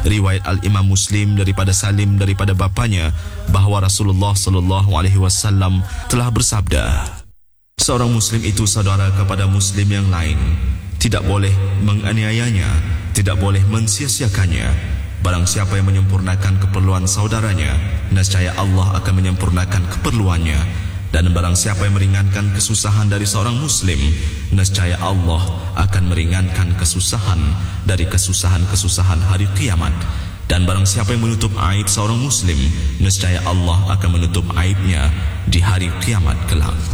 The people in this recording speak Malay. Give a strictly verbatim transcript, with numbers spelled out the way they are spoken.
riwayat Al-Imam Muslim daripada Salim daripada bapanya bahawa Rasulullah sallallahu alaihi wasallam telah bersabda, seorang muslim itu saudara kepada muslim yang lain, tidak boleh menganiayanya, tidak boleh mensia-siakannya. Barang siapa yang menyempurnakan keperluan saudaranya, nescaya Allah akan menyempurnakan keperluannya. Dan barang siapa yang meringankan kesusahan dari seorang muslim, nescaya Allah akan meringankan kesusahan dari kesusahan-kesusahan hari kiamat. Dan barang siapa yang menutup aib seorang muslim, nescaya Allah akan menutup aibnya di hari kiamat kelak.